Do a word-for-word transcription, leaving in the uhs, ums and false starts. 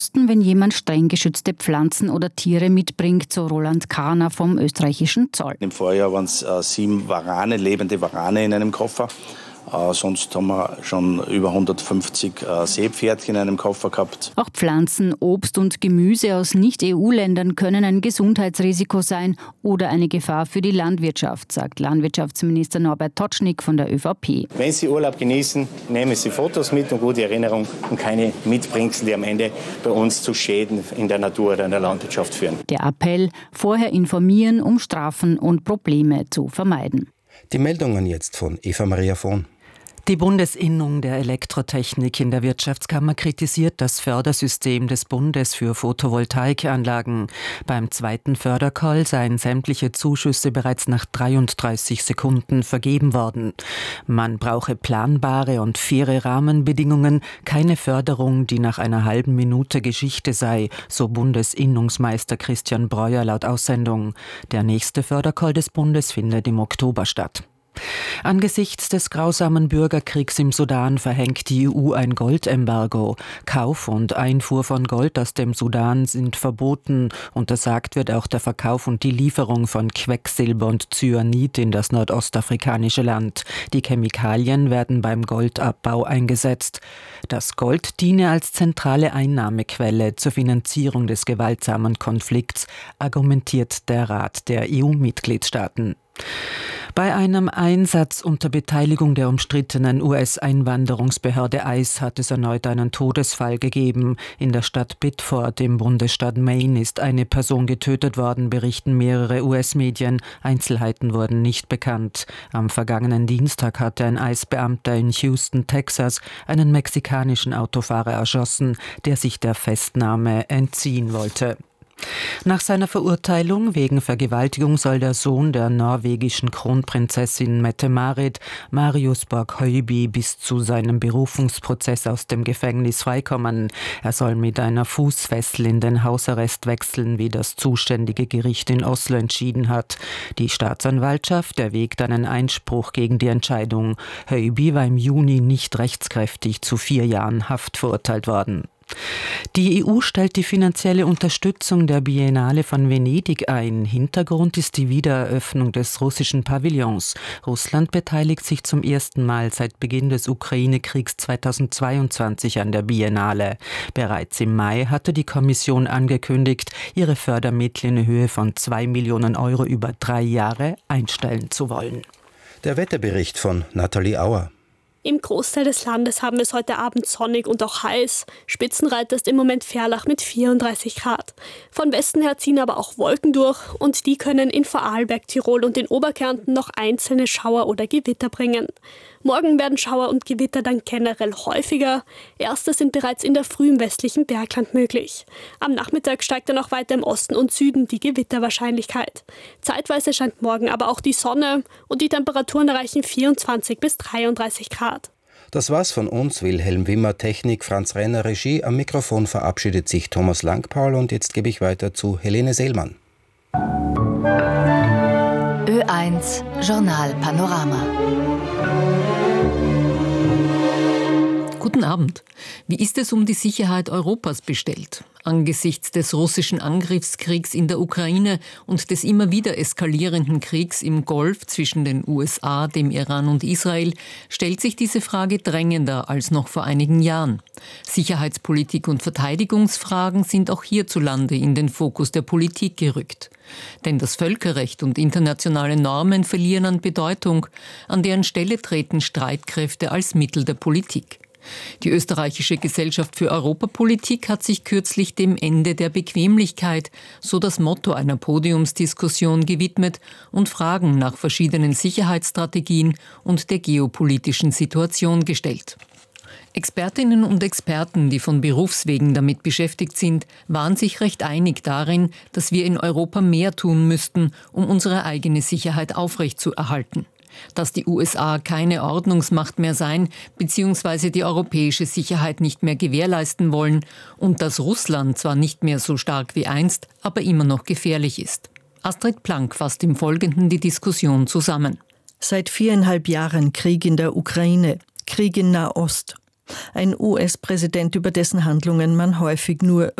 wenn jemand streng geschützte Pflanzen oder Tiere mitbringt, so Roland Kahner vom österreichischen Zoll. Im Vorjahr waren es äh, sieben Warane, lebende Warane in einem Koffer. Äh, sonst haben wir schon über hundertfünfzig äh, Seepferdchen in einem Koffer gehabt. Auch Pflanzen, Obst und Gemüse aus Nicht-E U-Ländern können ein Gesundheitsrisiko sein oder eine Gefahr für die Landwirtschaft, sagt Landwirtschaftsminister Norbert Totschnig von der ÖVP. Wenn Sie Urlaub genießen, nehmen Sie Fotos mit und gute Erinnerung und keine Mitbringsel, die am Ende bei uns zu Schäden in der Natur oder in der Landwirtschaft führen. Der Appell: vorher informieren, um Strafen und Probleme zu vermeiden. Die Meldungen jetzt von Eva Maria Vohn. Die Bundesinnung der Elektrotechnik in der Wirtschaftskammer kritisiert das Fördersystem des Bundes für Photovoltaikanlagen. Beim zweiten Fördercall seien sämtliche Zuschüsse bereits nach dreiunddreißig Sekunden vergeben worden. Man brauche planbare und faire Rahmenbedingungen, keine Förderung, die nach einer halben Minute Geschichte sei, so Bundesinnungsmeister Christian Breuer laut Aussendung. Der nächste Fördercall des Bundes findet im Oktober statt. Angesichts des grausamen Bürgerkriegs im Sudan verhängt die E U ein Goldembargo. Kauf und Einfuhr von Gold aus dem Sudan sind verboten. Untersagt wird auch der Verkauf und die Lieferung von Quecksilber und Cyanid in das nordostafrikanische Land. Die Chemikalien werden beim Goldabbau eingesetzt. Das Gold diene als zentrale Einnahmequelle zur Finanzierung des gewaltsamen Konflikts, argumentiert der Rat der E U-Mitgliedstaaten. Bei einem Einsatz unter Beteiligung der umstrittenen U S-Einwanderungsbehörde ICE hat es erneut einen Todesfall gegeben. In der Stadt Biddeford im Bundesstaat Maine ist eine Person getötet worden, berichten mehrere U S-Medien. Einzelheiten wurden nicht bekannt. Am vergangenen Dienstag hatte ein ICE-Beamter in Houston, Texas, einen mexikanischen Autofahrer erschossen, der sich der Festnahme entziehen wollte. Nach seiner Verurteilung wegen Vergewaltigung soll der Sohn der norwegischen Kronprinzessin Mette-Marit, Marius Borg-Høiby, bis zu seinem Berufungsprozess aus dem Gefängnis freikommen. Er soll mit einer Fußfessel in den Hausarrest wechseln, wie das zuständige Gericht in Oslo entschieden hat. Die Staatsanwaltschaft erwägt einen Einspruch gegen die Entscheidung. Høiby war im Juni nicht rechtskräftig zu vier Jahren Haft verurteilt worden. Die E U stellt die finanzielle Unterstützung der Biennale von Venedig ein. Hintergrund ist die Wiedereröffnung des russischen Pavillons. Russland beteiligt sich zum ersten Mal seit Beginn des Ukraine-Kriegs zweitausendzweiundzwanzig an der Biennale. Bereits im Mai hatte die Kommission angekündigt, ihre Fördermittel in Höhe von zwei Millionen Euro über drei Jahre einstellen zu wollen. Der Wetterbericht von Nathalie Auer. Im Großteil des Landes haben wir es heute Abend sonnig und auch heiß. Spitzenreiter ist im Moment Ferlach mit vierunddreißig Grad. Von Westen her ziehen aber auch Wolken durch und die können in Vorarlberg, Tirol und in Oberkärnten noch einzelne Schauer oder Gewitter bringen. Morgen werden Schauer und Gewitter dann generell häufiger. Erste sind bereits in der Früh im westlichen Bergland möglich. Am Nachmittag steigt dann auch weiter im Osten und Süden die Gewitterwahrscheinlichkeit. Zeitweise scheint morgen aber auch die Sonne und die Temperaturen erreichen vierundzwanzig bis dreiunddreißig Grad. Das war's von uns. Wilhelm Wimmer, Technik, Franz Renner, Regie. Am Mikrofon verabschiedet sich Thomas Langpaul und jetzt gebe ich weiter zu Helene Seelmann. Ö eins Journal Panorama. Guten Abend. Wie ist es um die Sicherheit Europas bestellt? Angesichts des russischen Angriffskriegs in der Ukraine und des immer wieder eskalierenden Kriegs im Golf zwischen den U S A, dem Iran und Israel stellt sich diese Frage drängender als noch vor einigen Jahren. Sicherheitspolitik und Verteidigungsfragen sind auch hierzulande in den Fokus der Politik gerückt. Denn das Völkerrecht und internationale Normen verlieren an Bedeutung, an deren Stelle treten Streitkräfte als Mittel der Politik. Die österreichische Gesellschaft für Europapolitik hat sich kürzlich dem Ende der Bequemlichkeit, so das Motto einer Podiumsdiskussion, gewidmet und Fragen nach verschiedenen Sicherheitsstrategien und der geopolitischen Situation gestellt. Expertinnen und Experten, die von Berufswegen damit beschäftigt sind, waren sich recht einig darin, dass wir in Europa mehr tun müssten, um unsere eigene Sicherheit aufrechtzuerhalten. Dass die U S A keine Ordnungsmacht mehr sein bzw. die europäische Sicherheit nicht mehr gewährleisten wollen und dass Russland zwar nicht mehr so stark wie einst, aber immer noch gefährlich ist. Astrid Planck fasst im Folgenden die Diskussion zusammen. Seit viereinhalb Jahren Krieg in der Ukraine, Krieg in Nahost. Ein U S-Präsident, über dessen Handlungen man häufig nur